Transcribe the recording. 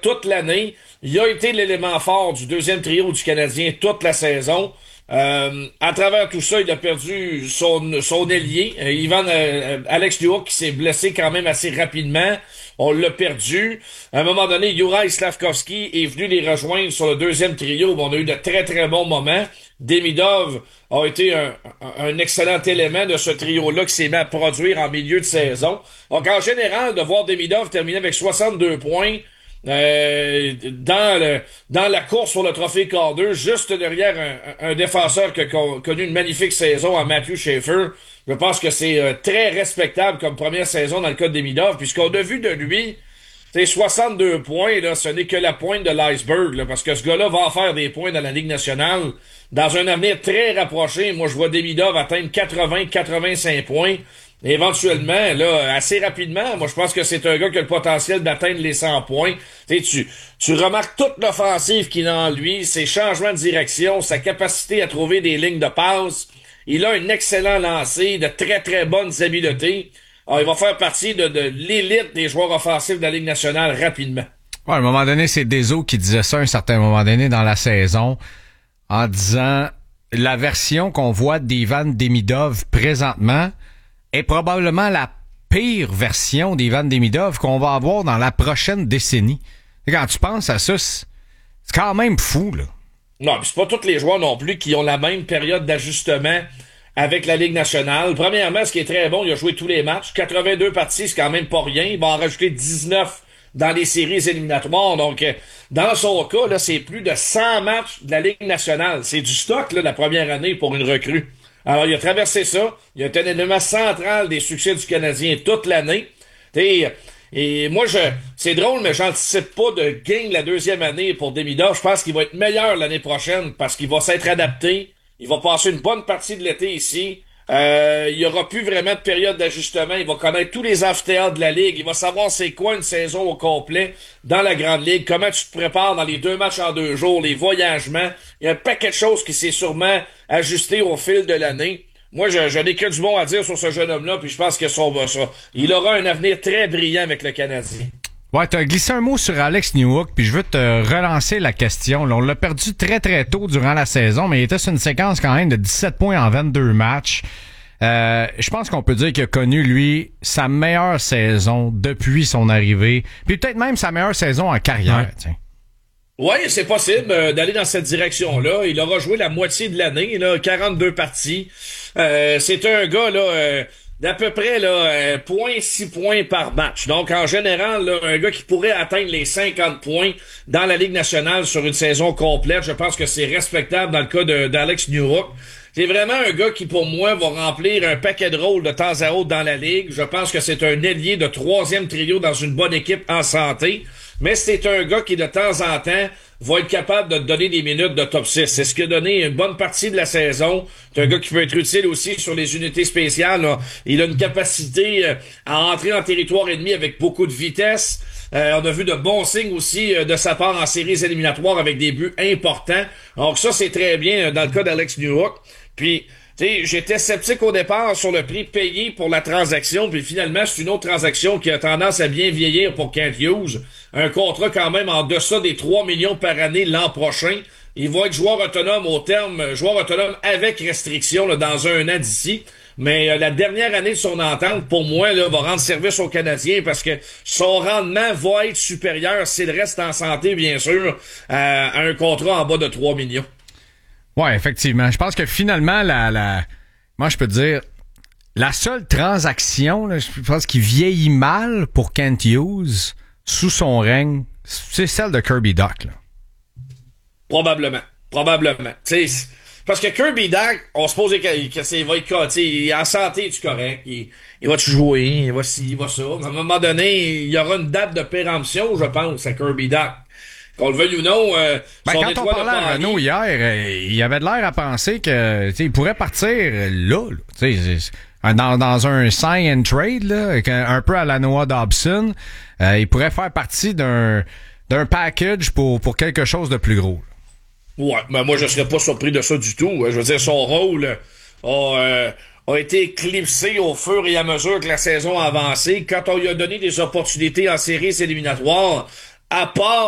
toute l'année. Il a été l'élément fort du deuxième trio du Canadien toute la saison. À travers tout ça, il a perdu son ailier, Alex Newhook, qui s'est blessé quand même assez rapidement. On l'a perdu. À un moment donné, Juraj Slafkovský est venu les rejoindre sur le deuxième trio. On a eu de très très bons moments. Demidov a été un excellent élément de ce trio-là qui s'est mis à produire en milieu de saison. Donc en général, de voir Demidov terminer avec 62 points, dans la course pour le trophée Calder, juste derrière un défenseur qui a connu une magnifique saison à Matthew Schaefer. Je pense que c'est très respectable comme première saison dans le cas de Demidov, puisqu'on a vu de lui, c'est 62 points, là, ce n'est que la pointe de l'iceberg, là, parce que ce gars-là va en faire des points dans la Ligue nationale. Dans un avenir très rapproché, moi je vois Demidov atteindre 80-85 points. Éventuellement, là, assez rapidement, moi je pense que c'est un gars qui a le potentiel d'atteindre les 100 points. Tu remarques toute l'offensive qu'il a en lui, ses changements de direction, sa capacité à trouver des lignes de passe. Il a un excellent lancer, de très très bonnes habiletés. Alors, il va faire partie de l'élite des joueurs offensifs de la Ligue nationale rapidement. Ouais, à un moment donné, c'est Deso qui disait ça à un certain moment donné dans la saison, en disant la version qu'on voit d'Ivan Demidov présentement est probablement la pire version d'Ivan Demidov qu'on va avoir dans la prochaine décennie. Et quand tu penses à ça, c'est quand même fou, là. Non, c'est pas tous les joueurs non plus qui ont la même période d'ajustement avec la Ligue nationale. Premièrement, ce qui est très bon, il a joué tous les matchs. 82 parties, c'est quand même pas rien. Il va en rajouter 19 dans les séries éliminatoires. Donc, dans son cas, là, c'est plus de 100 matchs de la Ligue nationale. C'est du stock, là, la première année pour une recrue. Alors, il a traversé ça. Il a été un élément central des succès du Canadien toute l'année. Et moi, c'est drôle, mais j'anticipe pas de gain la deuxième année pour Demidov. Je pense qu'il va être meilleur l'année prochaine parce qu'il va s'être adapté. Il va passer une bonne partie de l'été ici. Il y aura plus vraiment de période d'ajustement. Il va connaître tous les amphithéâtres de la Ligue. Il va savoir c'est quoi une saison au complet dans la Grande Ligue. Comment tu te prépares dans les 2 matchs en 2 jours, les voyagements. Il y a un paquet de choses qui s'est sûrement ajusté au fil de l'année. Moi, je n'ai que du bon à dire sur ce jeune homme-là, puis je pense que il aura un avenir très brillant avec le Canadien. Ouais, t'as glissé un mot sur Alex Newhook, puis je veux te relancer la question. Là, on l'a perdu très très tôt durant la saison, mais il était sur une séquence quand même de 17 points en 22 matchs. Je pense qu'on peut dire qu'il a connu, lui, sa meilleure saison depuis son arrivée, puis peut-être même sa meilleure saison en carrière. Tiens. Oui, c'est possible d'aller dans cette direction-là. Il aura joué la moitié de l'année, là, 42 parties. C'est un gars là d'à peu près là 0.6 points par match. Donc en général, là, un gars qui pourrait atteindre les 50 points dans la Ligue nationale sur une saison complète, je pense que c'est respectable dans le cas d'Alex Newhook. C'est vraiment un gars qui, pour moi, va remplir un paquet de rôles de temps à autre dans la Ligue. Je pense que c'est un ailier de 3e trio dans une bonne équipe en santé. Mais c'est un gars qui, de temps en temps, va être capable de te donner des minutes de top 6. C'est ce qui a donné une bonne partie de la saison. C'est un gars qui peut être utile aussi sur les unités spéciales, là. Il a une capacité à entrer en territoire ennemi avec beaucoup de vitesse. On a vu de bons signes aussi de sa part en séries éliminatoires avec des buts importants. Donc ça, c'est très bien dans le cas d'Alex Newhook. Puis, tu sais, j'étais sceptique au départ sur le prix payé pour la transaction, puis finalement, c'est une autre transaction qui a tendance à bien vieillir pour Kent Hughes. Un contrat quand même en deçà des 3 millions par année l'an prochain. Il va être joueur autonome joueur autonome avec restriction là, dans 1 an d'ici. Mais la dernière année de son entente, pour moi, là, va rendre service aux Canadiens parce que son rendement va être supérieur s'il reste en santé, bien sûr, à un contrat en bas de 3 millions. Ouais, effectivement. Je pense que finalement, moi, je peux te dire, la seule transaction, là, je pense qui vieillit mal pour Kent Hughes sous son règne, c'est celle de Kirby Dach, là. Probablement. T'sais, parce que Kirby Dach, on se pose que il va être, il est en santé, tu correct. Il va-tu jouer, il va ci, il va ça. À un moment donné, il y aura une date de péremption, je pense, à Kirby Dach. Qu'on le veuille ou non, quand on parlait à Renaud hier, il avait de l'air à penser que il pourrait partir là dans un sign and trade, là, un peu à la Noah Dobson. Il pourrait faire partie d'un package pour quelque chose de plus gros. Ouais, mais moi je serais pas surpris de ça du tout. Je veux dire, son rôle a été éclipsé au fur et à mesure que la saison a avancé. Quand on lui a donné des opportunités en séries éliminatoires, à part